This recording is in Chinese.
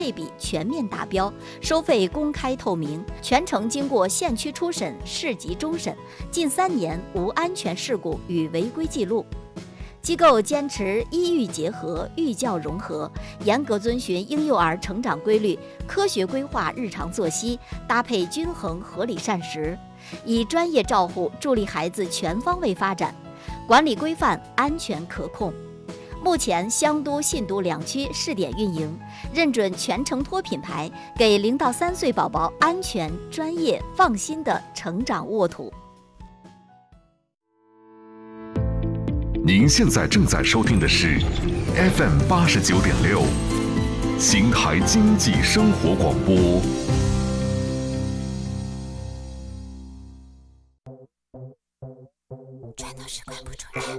配比全面达标，收费公开透明，全程经过县区初审、市级终审，近3年无安全事故与违规记录。机构坚持医育结合、寓教融合，严格遵循婴幼儿成长规律，科学规划日常作息，搭配均衡合理膳食，以专业照护助力孩子全方位发展，管理规范、安全可控。目前湘都、信都2区试点运营，认准全程托品牌，给0到3岁宝宝安全、专业、放心的成长沃土。 您现在正在收听的是 FM 89.6，邢台经济生活广播。